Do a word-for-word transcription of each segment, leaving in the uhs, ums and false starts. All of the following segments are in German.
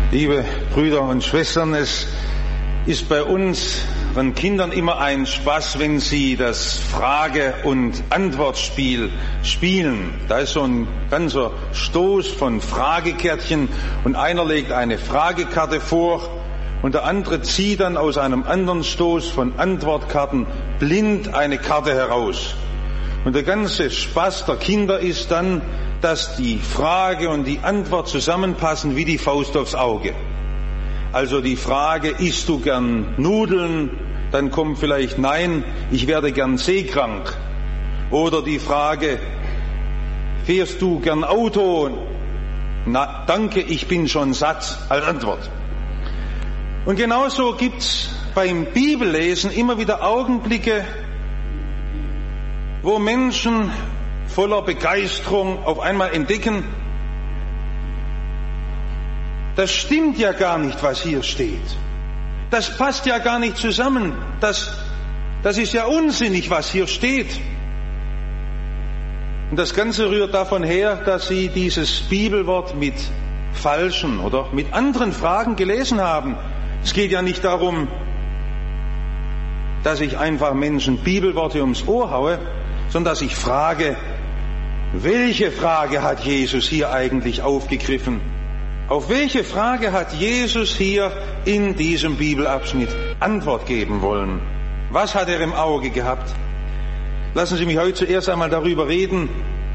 Liebe Brüder und Schwestern, es ist bei unseren Kindern immer ein Spaß, wenn sie das Frage- und Antwortspiel spielen. Da ist so ein ganzer Stoß von Fragekärtchen und einer legt eine Fragekarte vor und der andere zieht dann aus einem anderen Stoß von Antwortkarten blind eine Karte heraus. Und der ganze Spaß der Kinder ist dann, dass die Frage und die Antwort zusammenpassen wie die Faust aufs Auge. Also die Frage, isst du gern Nudeln? Dann kommt vielleicht nein, ich werde gern seekrank. Oder die Frage, fährst du gern Auto? Na, danke, ich bin schon satt, als Antwort. Und genauso gibt's beim Bibellesen immer wieder Augenblicke, wo Menschen voller Begeisterung auf einmal entdecken, das stimmt ja gar nicht, was hier steht. Das passt ja gar nicht zusammen. Das, das ist ja unsinnig, was hier steht. Und das Ganze rührt davon her, dass sie dieses Bibelwort mit falschen oder mit anderen Fragen gelesen haben. Es geht ja nicht darum, dass ich einfach Menschen Bibelworte ums Ohr haue, sondern dass ich frage, welche Frage hat Jesus hier eigentlich aufgegriffen? Auf welche Frage hat Jesus hier in diesem Bibelabschnitt Antwort geben wollen? Was hat er im Auge gehabt? Lassen Sie mich heute zuerst einmal darüber reden,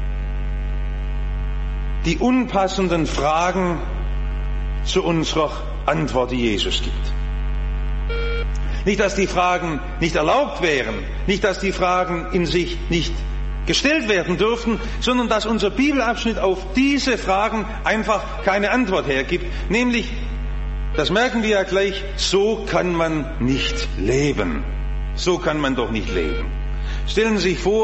die unpassenden Fragen zu unserer Antwort, die Jesus gibt. Nicht, dass die Fragen nicht erlaubt wären, nicht, dass die Fragen in sich nicht gestellt werden dürfen, sondern dass unser Bibelabschnitt auf diese Fragen einfach keine Antwort hergibt. Nämlich, das merken wir ja gleich, so kann man nicht leben. So kann man doch nicht leben. Stellen Sie sich vor,